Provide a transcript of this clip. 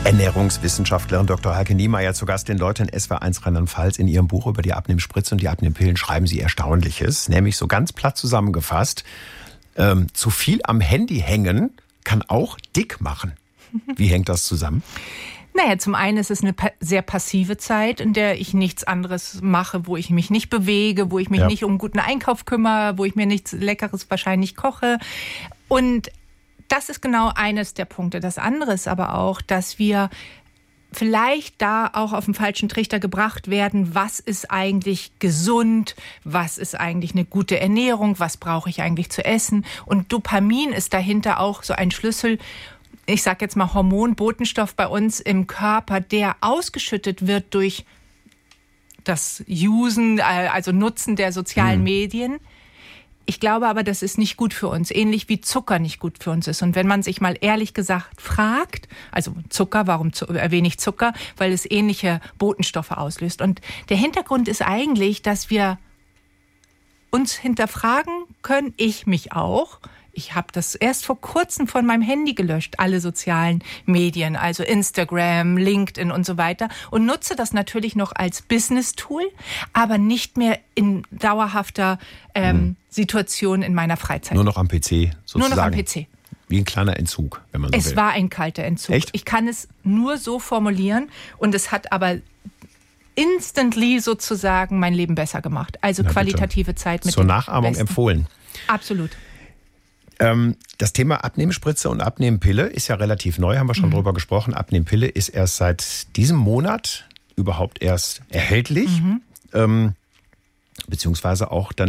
Ernährungswissenschaftlerin Dr. Heike Niemeyer zu Gast in Leute in SWR1 Rheinland-Pfalz. In ihrem Buch über die Abnehmspritze und die Abnehmpillen schreiben sie Erstaunliches. Nämlich so ganz platt zusammengefasst, zu viel am Handy hängen kann auch dick machen. Wie hängt das zusammen? Naja, zum einen ist es eine sehr passive Zeit, in der ich nichts anderes mache, wo ich mich nicht bewege, wo ich mich nicht um guten Einkauf kümmere, wo ich mir nichts Leckeres wahrscheinlich koche. Und das ist genau eines der Punkte. Das andere ist aber auch, dass wir vielleicht da auch auf den falschen Trichter gebracht werden. Was ist eigentlich gesund? Was ist eigentlich eine gute Ernährung? Was brauche ich eigentlich zu essen? Und Dopamin ist dahinter auch so ein Schlüssel. Ich sage jetzt mal Hormon, Botenstoff bei uns im Körper, der ausgeschüttet wird durch das Usen, also Nutzen der sozialen Medien. Ich glaube aber, das ist nicht gut für uns, ähnlich wie Zucker nicht gut für uns ist. Und wenn man sich mal ehrlich gesagt fragt, also Zucker, warum erwähne ich Zucker? Weil es ähnliche Botenstoffe auslöst. Und der Hintergrund ist eigentlich, dass wir uns hinterfragen können, ich mich auch. Ich habe das erst vor kurzem von meinem Handy gelöscht, alle sozialen Medien, also Instagram, LinkedIn und so weiter, und nutze das natürlich noch als Business-Tool, aber nicht mehr in dauerhafter Situation in meiner Freizeit. Nur noch am PC sozusagen? Nur noch am PC. Wie ein kleiner Entzug, wenn man so will. Es war ein kalter Entzug. Echt? Ich kann es nur so formulieren und es hat aber instantly sozusagen mein Leben besser gemacht. Also qualitative Zeit mit zur Nachahmung empfohlen. Absolut. Das Thema Abnehmspritze und Abnehmpille ist ja relativ neu, haben wir schon drüber gesprochen. Abnehmpille ist erst seit diesem Monat überhaupt erst erhältlich, beziehungsweise auch dann